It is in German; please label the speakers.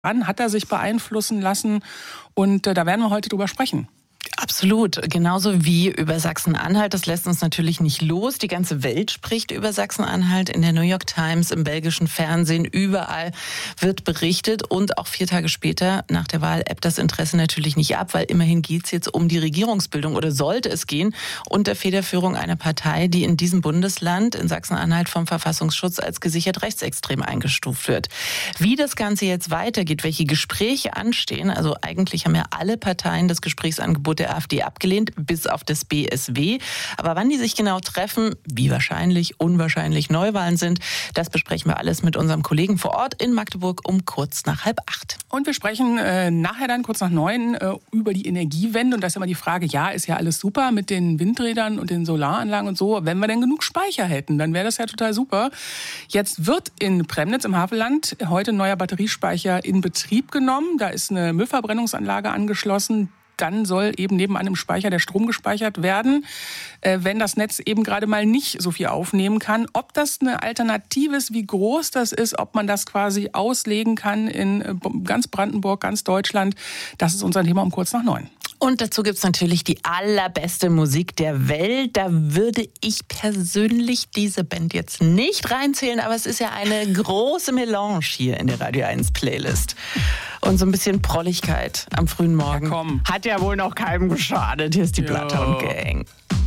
Speaker 1: Hat er sich beeinflussen lassen? Und da werden wir heute drüber sprechen.
Speaker 2: Absolut, genauso wie über Sachsen-Anhalt. Das lässt uns natürlich nicht los. Die ganze Welt spricht über Sachsen-Anhalt. In der New York Times, im belgischen Fernsehen, überall wird berichtet. Und auch 4 Tage später, nach der Wahl, ebbt das Interesse natürlich nicht ab, weil immerhin geht es jetzt um die Regierungsbildung oder sollte es gehen, unter Federführung einer Partei, die in diesem Bundesland, in Sachsen-Anhalt, vom Verfassungsschutz als gesichert rechtsextrem eingestuft wird. Wie das Ganze jetzt weitergeht, welche Gespräche anstehen, also eigentlich haben ja alle Parteien das Gesprächsangebot der AfD abgelehnt, bis auf das BSW. Aber wann die sich genau treffen, wie wahrscheinlich, unwahrscheinlich Neuwahlen sind, das besprechen wir alles mit unserem Kollegen vor Ort in Magdeburg um kurz nach 7:30.
Speaker 1: Und wir sprechen nachher dann kurz nach 9 über die Energiewende. Und da ist immer die Frage, ja, ist ja alles super mit den Windrädern und den Solaranlagen und so. Wenn wir denn genug Speicher hätten, dann wäre das ja total super. Jetzt wird in Premnitz im Havelland heute ein neuer Batteriespeicher in Betrieb genommen. Da ist eine Müllverbrennungsanlage angeschlossen. Dann soll eben nebenan im Speicher der Strom gespeichert werden, wenn das Netz eben gerade mal nicht so viel aufnehmen kann. Ob das eine Alternative ist, wie groß das ist, ob man das quasi auslegen kann in ganz Brandenburg, ganz Deutschland, das ist unser Thema um kurz nach 9.
Speaker 2: Und dazu gibt's natürlich die allerbeste Musik der Welt. Da würde ich persönlich diese Band jetzt nicht reinzählen, aber es ist ja eine große Melange hier in der Radio 1 Playlist. Und so ein bisschen Prolligkeit am frühen Morgen.
Speaker 1: Ja, komm.
Speaker 2: Hat ja wohl noch keinem geschadet. Hier ist die Bloodhound Gang.